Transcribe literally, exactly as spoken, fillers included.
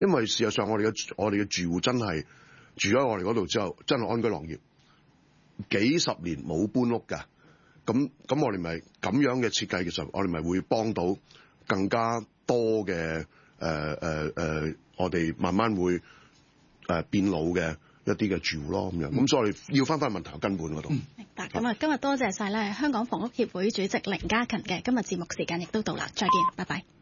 因為事實上我哋嘅我哋嘅住戶真係住喺我哋嗰度之後，真係安居樂業，幾十年冇搬屋㗎。咁咁我哋咪咁樣嘅設計嘅時候，我哋咪會幫到更加多嘅誒誒誒，我哋慢慢會誒、呃、變老嘅一啲嘅住戶咯，咁樣。咁所以我哋要翻返問題根本嗰度。 明白。咁啊，今日多謝晒咧香港房屋協會主席凌嘉勤嘅，今日節目時間亦都到啦，再見，拜拜。